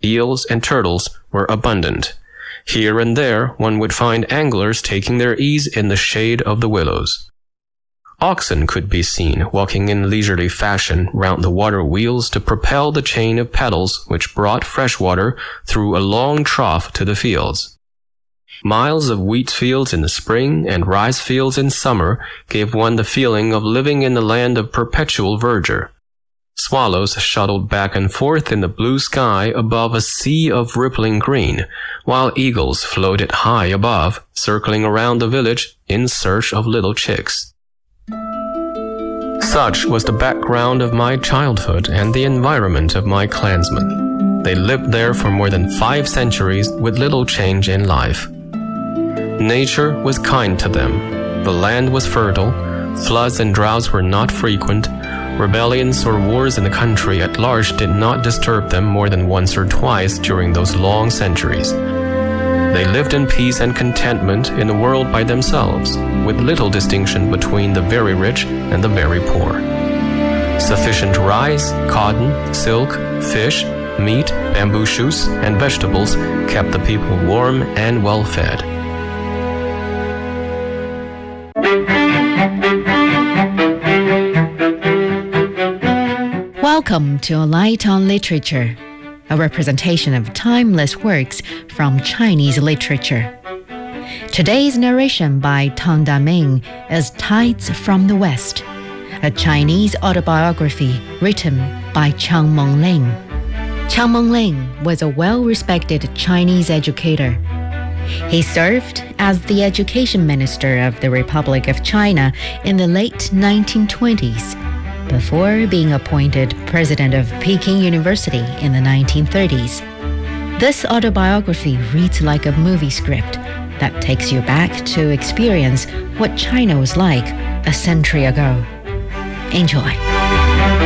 eels, and turtles were abundant. Here and there one would find anglers taking their ease in the shade of the willows. Oxen could be seen walking in leisurely fashion round the water wheels to propel the chain of pedals which brought fresh water through a long trough to the fields. Miles of wheat fields in the spring and rice fields in summer gave one the feeling of living in the land of perpetual verdure. Swallows shuttled back and forth in the blue sky above a sea of rippling green, while eagles floated high above, circling around the village in search of little chicks. Such was the background of my childhood and the environment of my clansmen. They lived there for more than 5 centuries with little change in life. Nature was kind to them. The land was fertile. Floods and droughts were not frequent. Rebellions or wars in the country at large did not disturb them more than once or twice during those long centuries. They lived in peace and contentment in the world by themselves, with little distinction between the very rich and the very poor. Sufficient rice, cotton, silk, fish, meat, bamboo shoots, and vegetables kept the people warm and well fed. Welcome to A Light on Literature, a representation of timeless works from Chinese literature. Today's narration by Tang Daming is Tides from the West, a Chinese autobiography written by Chiang Meng-ling. Chiang Meng-ling was a well-respected Chinese educator. He served as the education minister of the Republic of China in the late 1920s, before being appointed president of Peking University in the 1930s. This autobiography reads like a movie script that takes you back to experience what China was like a century ago. Enjoy.